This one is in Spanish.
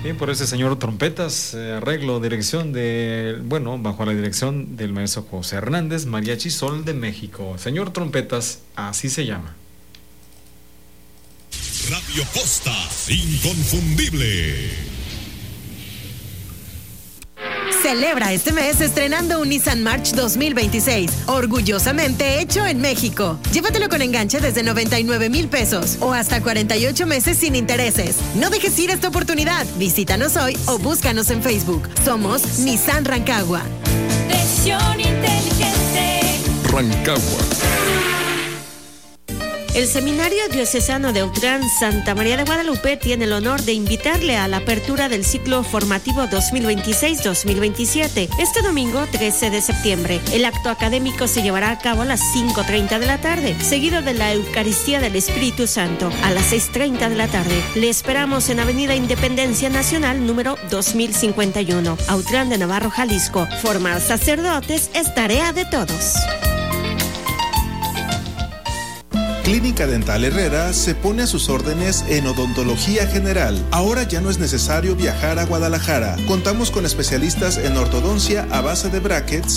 Bien, por ese señor Trompetas, arreglo, dirección bajo la dirección del maestro José Hernández, Mariachi Sol de México. Señor Trompetas, así se llama. Radio Costa, inconfundible. Celebra este mes estrenando un Nissan March 2026, orgullosamente hecho en México. Llévatelo con enganche desde 99,000 pesos o hasta 48 meses sin intereses. No dejes ir esta oportunidad. Visítanos hoy o búscanos en Facebook. Somos Nissan Rancagua. Decisión inteligente. Rancagua. El Seminario Diocesano de Utrán Santa María de Guadalupe tiene el honor de invitarle a la apertura del ciclo formativo 2026-2027, este domingo 13 de septiembre. El acto académico se llevará a cabo a las 5:30 de la tarde, seguido de la Eucaristía del Espíritu Santo a las 6:30 de la tarde. Le esperamos en Avenida Independencia Nacional número 2051, Autlán de Navarro, Jalisco. Formar sacerdotes es tarea de todos. Clínica Dental Herrera se pone a sus órdenes en odontología general. Ahora ya no es necesario viajar a Guadalajara. Contamos con especialistas en ortodoncia a base de brackets,